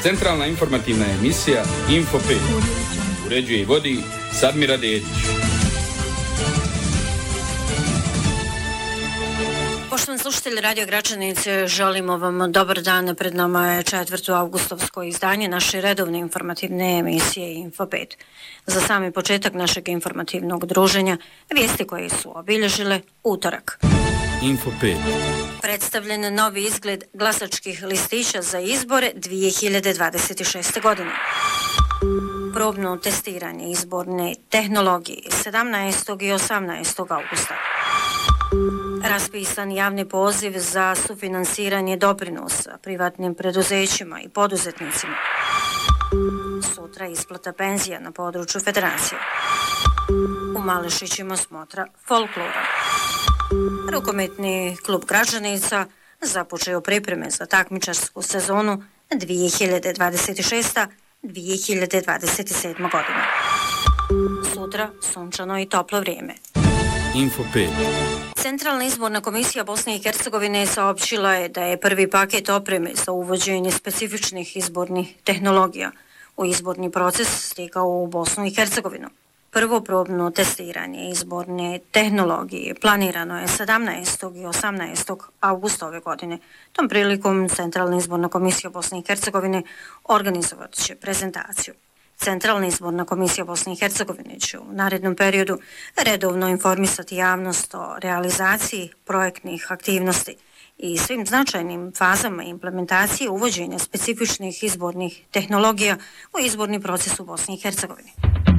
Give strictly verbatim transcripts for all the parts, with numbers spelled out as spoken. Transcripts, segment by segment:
Centralna informativna emisija Info pet. Uređuje i vodi Sadmira Dedić. Poštovani slušatelji Radio Gračanice, želimo vam dobar dan. Pred nama je četvrto avgustovsko izdanje naše redovne informativne emisije Info pet. Za sami početak našeg informativnog druženja, vijesti koje su obilježile utorak. Info pet. Predstavljen novi izgled glasačkih listića za izbore dvije hiljade dvadeset šeste. godine. Probno testiranje izborne tehnologije sedamnaestog i osamnaestog augusta. Raspisan javni poziv za sufinansiranje doprinosa privatnim preduzećima i poduzetnicima. Sutra isplata penzija na području federacije. U Malešićima smotra folklora. Rukometni klub Gračanica započeo pripreme za takmičarsku sezonu dvije hiljade dvadeset šeste. dvije hiljade dvadeset sedme. godine. Sutra sunčano i toplo vrijeme. Info pet. Centralna izborna komisija Bosne i Hercegovine saopćila je da je prvi paket opreme za uvođenje specifičnih izbornih tehnologija u izborni proces stigao u Bosnu i Hercegovinu. Prvo probno testiranje izborne tehnologije planirano je sedamnaestog i osamnaestog augusta ove godine. Tom prilikom Centralna izborna komisija Bosne i Hercegovine organizovat će prezentaciju. Centralna izborna komisija Bosne i Hercegovine će u narednom periodu redovno informisati javnost o realizaciji projektnih aktivnosti i svim značajnim fazama implementacije uvođenja specifičnih izbornih tehnologija u izborni proces u Bosni i Hercegovini.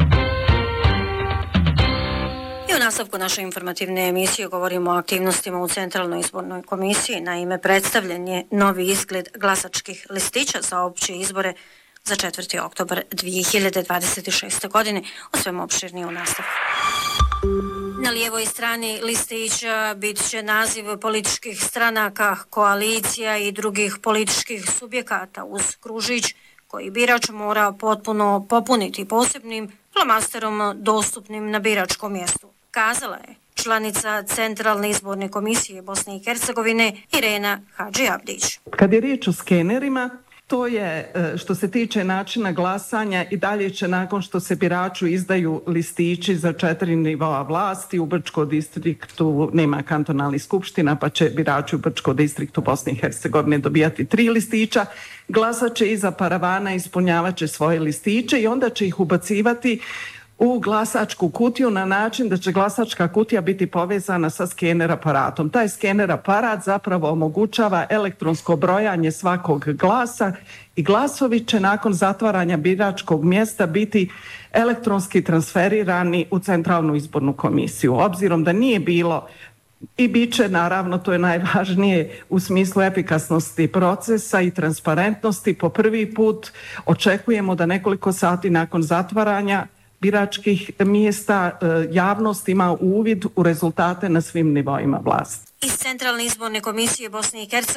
I u nastavku naše informativne emisije govorimo o aktivnostima u Centralnoj izbornoj komisiji. Naime, predstavljen je novi izgled glasačkih listića za opće izbore za četvrti oktobar dvije hiljade dvadeset šeste. godine, o svemu opširnije u nastavku. Na lijevoj strani listića bit će naziv političkih stranaka, koalicija i drugih političkih subjekata uz kružić koji birač mora potpuno popuniti posebnim flomasterom dostupnim na biračkom mjestu, kazala je članica Centralne izborne komisije Bosne i Hercegovine Irena Hadžiabdić. Kad je riječ o skenerima, to je što se tiče načina glasanja i dalje će nakon što se biraču izdaju listići za četiri nivoa vlasti. U Brčkom distriktu nema kantonalnih skupština, pa će birači u Brčkom distriktu Bosne i Hercegovine dobijati tri listića. Glasat će iza paravana, ispunjavat će svoje listiće i onda će ih ubacivati u glasačku kutiju na način da će glasačka kutija biti povezana sa skener aparatom. Taj skener aparat zapravo omogućava elektronsko brojanje svakog glasa i glasovi će nakon zatvaranja biračkog mjesta biti elektronski transferirani u Centralnu izbornu komisiju. Obzirom da nije bilo i bit će, naravno, to je najvažnije u smislu efikasnosti procesa i transparentnosti, po prvi put očekujemo da nekoliko sati nakon zatvaranja biračkih mjesta javnost ima uvid u rezultate na svim nivoima vlasti. Iz Centralne izborne komisije Bosne i Hercegovine